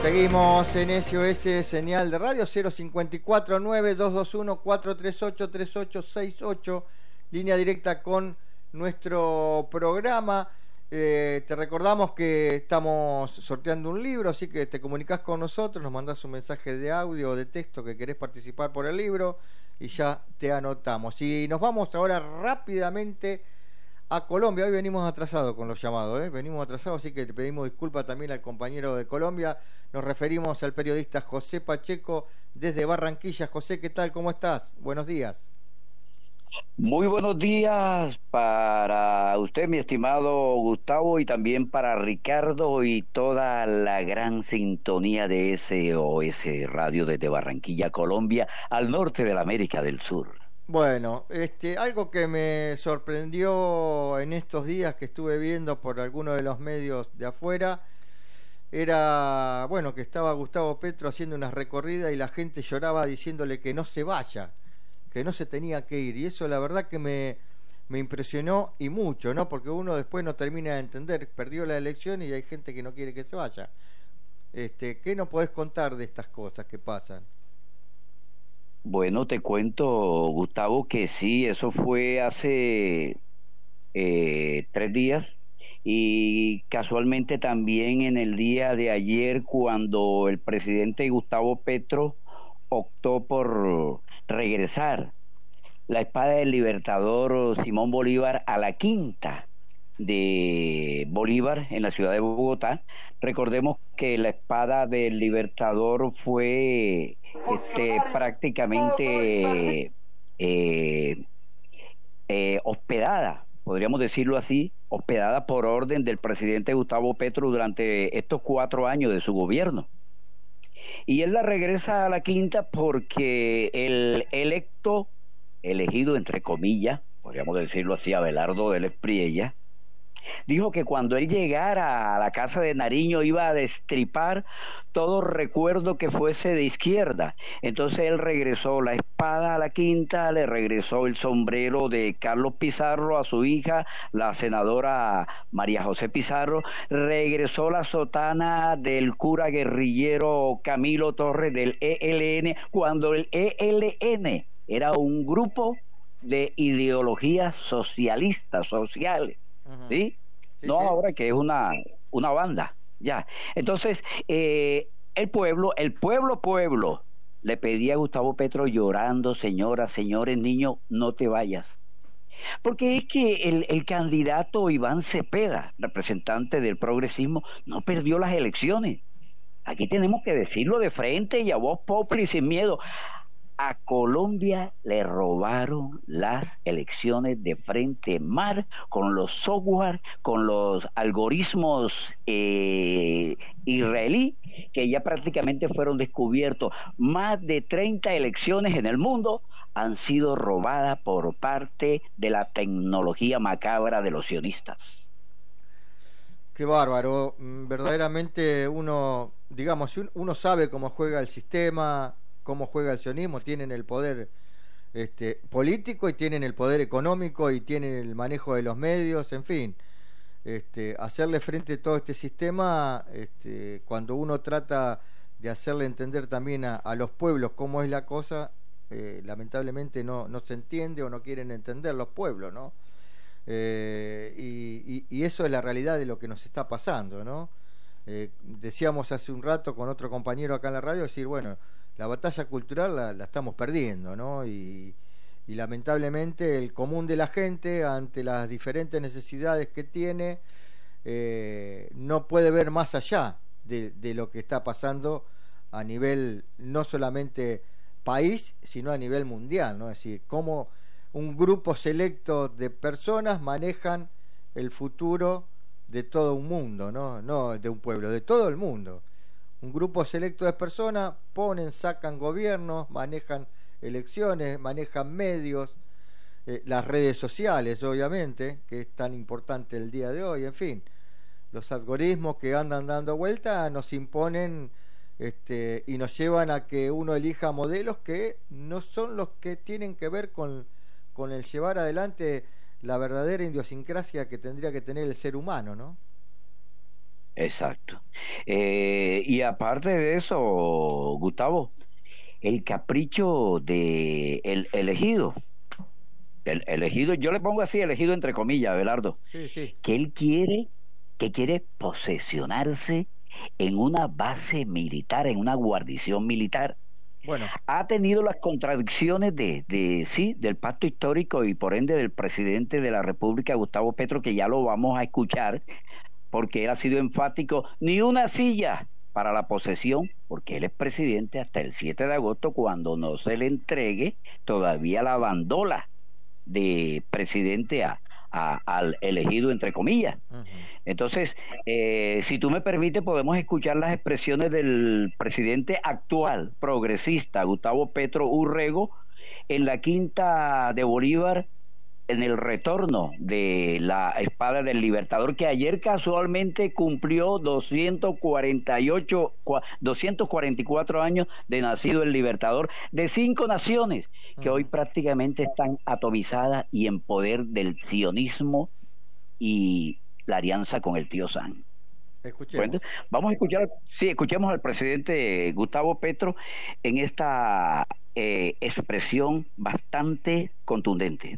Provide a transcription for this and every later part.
Seguimos en SOS Señal de Radio 054-9221-438-3868, línea directa con nuestro programa. Te recordamos que estamos sorteando un libro, así que te comunicás con nosotros, nos mandás un mensaje de audio o de texto que querés participar por el libro y ya te anotamos. Y nos vamos ahora rápidamente a Colombia. Hoy venimos atrasados con los llamados, venimos atrasados, así que le pedimos disculpas también al compañero de Colombia. Nos referimos al periodista José Pacheco desde Barranquilla. José, ¿qué tal? ¿Cómo estás? Buenos días. Muy buenos días para usted, mi estimado Gustavo, y también para Ricardo y toda la gran sintonía de SOS Radio desde Barranquilla, Colombia, al norte de la América del Sur. Bueno, algo que me sorprendió en estos días que estuve viendo por algunos de los medios de afuera era, bueno, que estaba Gustavo Petro haciendo unas recorridas y la gente lloraba diciéndole que no se vaya, que no se tenía que ir, y eso la verdad que me impresionó y mucho, ¿no? Porque uno después no termina de entender, perdió la elección y hay gente que no quiere que se vaya. ¿Qué nos podés contar de estas cosas que pasan? Bueno, te cuento, Gustavo, que sí, eso fue hace 3 días, y casualmente también en el día de ayer, cuando el presidente Gustavo Petro optó por regresar la espada del libertador Simón Bolívar a la quinta de Bolívar en la ciudad de Bogotá. Recordemos que la espada del libertador fue prácticamente hospedada, podríamos decirlo así, hospedada por orden del presidente Gustavo Petro durante estos 4 años de su gobierno. Y él la regresa a la quinta porque el elegido entre comillas, podríamos decirlo así, Abelardo Vélez Priella, dijo que cuando él llegara a la casa de Nariño iba a destripar todo recuerdo que fuese de izquierda. Entonces él regresó la espada a la quinta, le regresó el sombrero de Carlos Pizarro a su hija, la senadora María José Pizarro, regresó la sotana del cura guerrillero Camilo Torres del ELN, cuando el ELN era un grupo de ideologías socialistas, sociales. ¿Sí? Sí, No sí. ahora que es una banda, ya. Entonces, el pueblo le pedía a Gustavo Petro llorando: señoras, señores, niños, no te vayas. Porque es que el candidato Iván Cepeda, representante del progresismo, no perdió las elecciones. Aquí tenemos que decirlo de frente y a voz populi, sin miedo. A Colombia le robaron las elecciones de frente mar, con los software, con los algoritmos israelí, que ya prácticamente fueron descubiertos. Más de 30 elecciones en el mundo han sido robadas por parte de la tecnología macabra de los sionistas. Qué bárbaro, verdaderamente uno, digamos, uno sabe cómo juega el sistema, cómo juega el sionismo, tienen el poder político y tienen el poder económico y tienen el manejo de los medios, en fin, hacerle frente a todo este sistema, cuando uno trata de hacerle entender también a los pueblos cómo es la cosa, lamentablemente no se entiende o no quieren entender los pueblos, ¿no? Y eso es la realidad de lo que nos está pasando, ¿no? Decíamos hace un rato con otro compañero acá en la radio, decir, bueno, la batalla cultural la estamos perdiendo, ¿no? Y lamentablemente el común de la gente, ante las diferentes necesidades que tiene, no puede ver más allá de lo que está pasando a nivel no solamente país, sino a nivel mundial, ¿no? Es decir, cómo un grupo selecto de personas manejan el futuro de todo un mundo, no de un pueblo, de todo el mundo. Un grupo selecto de personas ponen, sacan gobiernos, manejan elecciones, manejan medios, las redes sociales, obviamente, que es tan importante el día de hoy, en fin. Los algoritmos que andan dando vuelta nos imponen y nos llevan a que uno elija modelos que no son los que tienen que ver con el llevar adelante la verdadera idiosincrasia que tendría que tener el ser humano, ¿no? exacto. Y aparte de eso, Gustavo, el capricho de el elegido, el elegido, yo le pongo así elegido entre comillas, Abelardo, Sí, sí. que él quiere, que quiere posesionarse en una base militar, en una guarnición militar. Bueno, Ha tenido las contradicciones sí, del pacto histórico y por ende del presidente de la República, Gustavo Petro, que ya lo vamos a escuchar, porque él ha sido enfático, ni una silla para la posesión, porque él es presidente hasta el 7 de agosto, cuando no se le entregue todavía la bandola de presidente al elegido, entre comillas. ujú. Entonces, si tú me permites, podemos escuchar las expresiones del presidente actual, progresista, Gustavo Petro Urrego, en la Quinta de Bolívar, en el retorno de la espada del Libertador, que ayer casualmente cumplió 244 años de nacido el Libertador, de 5 naciones que hoy Ujú. prácticamente están atomizadas y en poder del sionismo y la alianza con el tío Sam. Bueno, Escuchemos. vamos a escuchar, sí, escuchemos al presidente Gustavo Petro en esta expresión bastante contundente.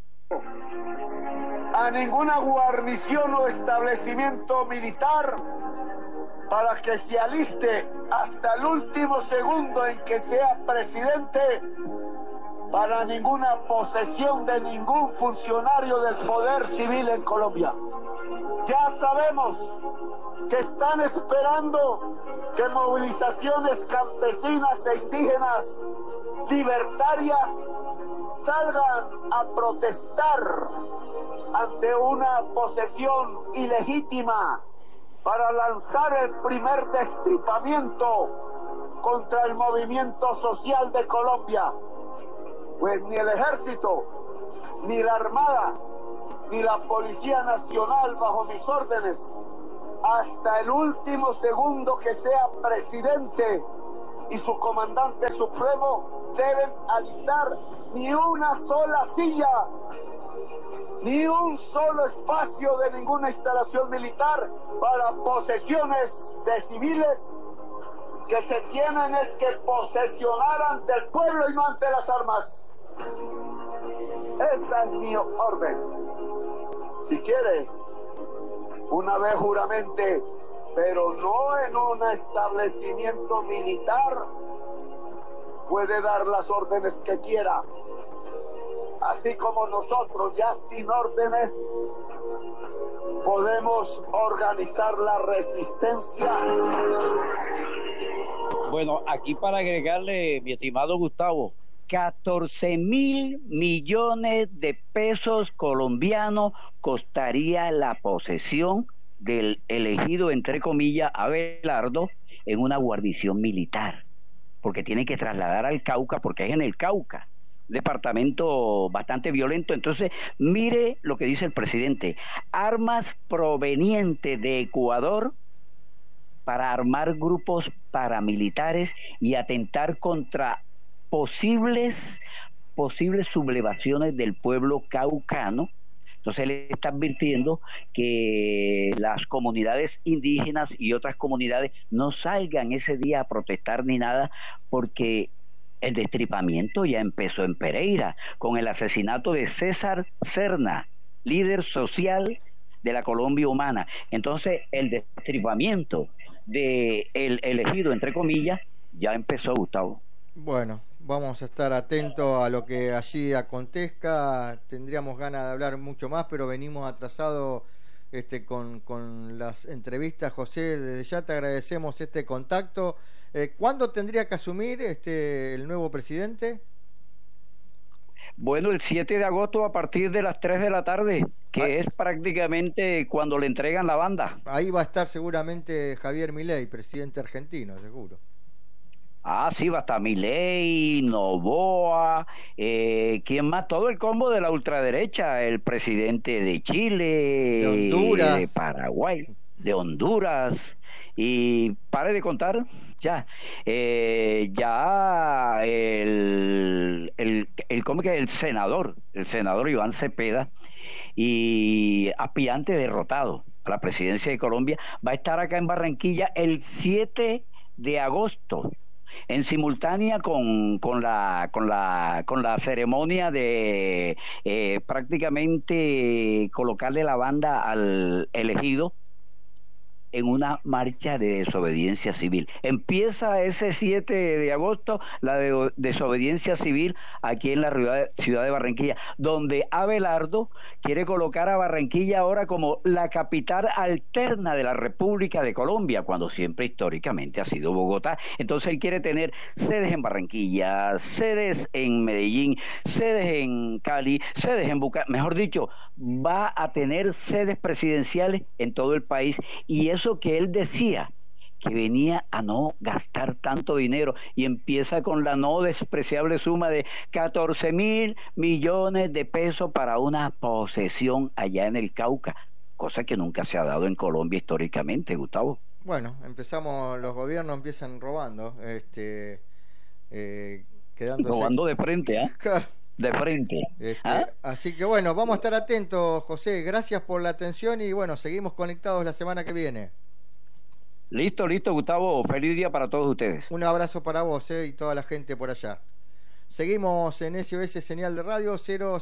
A ninguna guarnición o establecimiento militar para que se aliste hasta el último segundo en que sea presidente, para ninguna posesión de ningún funcionario del poder civil en Colombia. Ya sabemos que están esperando que movilizaciones campesinas e indígenas libertarias salgan a protestar ante una posesión ilegítima para lanzar el primer destripamiento contra el movimiento social de Colombia. Pues ni el ejército, ni la armada, ni la Policía Nacional bajo mis órdenes, hasta el último segundo que sea presidente y su comandante supremo, deben alistar ni una sola silla, ni un solo espacio de ninguna instalación militar para posesiones de civiles que se tienen es que posesionar ante el pueblo y no ante las armas. Esa es mi orden. Si quiere, una vez juramente, pero no en un establecimiento militar, puede dar las órdenes que quiera. Así como nosotros, ya sin órdenes, podemos organizar la resistencia. Bueno, aquí para agregarle, mi estimado Gustavo, 14.000 millones de pesos colombianos costaría la posesión del elegido, entre comillas, Abelardo, en una guarnición militar, porque tiene que trasladar al Cauca, porque es en el Cauca, departamento bastante violento. Entonces, mire lo que dice el presidente: armas provenientes de Ecuador para armar grupos paramilitares y atentar contra posibles sublevaciones del pueblo caucano. Entonces él está advirtiendo que las comunidades indígenas y otras comunidades no salgan ese día a protestar ni nada, porque el destripamiento ya empezó en Pereira con el asesinato de César Serna, líder social de la Colombia humana. Entonces el destripamiento de el elegido, entre comillas, ya empezó, Gustavo. Bueno, vamos a estar atentos a lo que allí acontezca. Tendríamos ganas de hablar mucho más, pero venimos atrasados con las entrevistas. José, desde ya te agradecemos este contacto. ¿Cuándo tendría que asumir el nuevo presidente? Bueno, el 7 de agosto a partir de las 3 de la tarde, Ah, que es prácticamente cuando le entregan la banda. ahí va a estar seguramente Javier Milei, presidente argentino, seguro. Ah, sí, va a estar Milei, Noboa, ¿quién más? Todo el combo de la ultraderecha, el presidente de Chile, De Honduras. de Paraguay, de Honduras, y pare de contar, ya, ya ¿cómo que? El senador Iván Cepeda, y aspirante derrotado, a la presidencia de Colombia, va a estar acá en Barranquilla el 7 de agosto, en simultánea con la ceremonia de prácticamente colocarle la banda al elegido en una marcha de desobediencia civil. Empieza ese 7 de agosto la desobediencia civil aquí en la ciudad de Barranquilla, donde Abelardo quiere colocar a Barranquilla ahora como la capital alterna de la República de Colombia, cuando siempre históricamente ha sido Bogotá. Entonces él quiere tener sedes en Barranquilla, sedes en Medellín, sedes en Cali, sedes en Bucaramanga, mejor dicho, va a tener sedes presidenciales en todo el país, y eso que él decía que venía a no gastar tanto dinero, y empieza con la no despreciable suma de 14.000 millones de pesos para una posesión allá en el Cauca, cosa que nunca se ha dado en Colombia históricamente, Gustavo. Bueno, los gobiernos empiezan robando, quedándose... Robando de frente, ¿ah? Claro. De frente. Así que bueno, vamos a estar atentos, José. Gracias por la atención y bueno, seguimos conectados la semana que viene. Listo, Gustavo. Feliz día para todos ustedes. Un abrazo para vos y toda la gente por allá. Seguimos en SOS Señal de Radio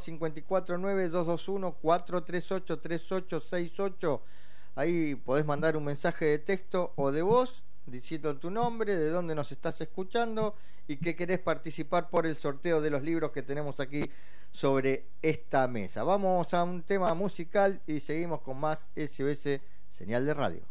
0549-221-438-3868. Ahí podés mandar un mensaje de texto o de voz diciendo tu nombre, de dónde nos estás escuchando y que querés participar por el sorteo de los libros que tenemos aquí sobre esta mesa. Vamos a un tema musical y seguimos con más SOS Señal de Radio.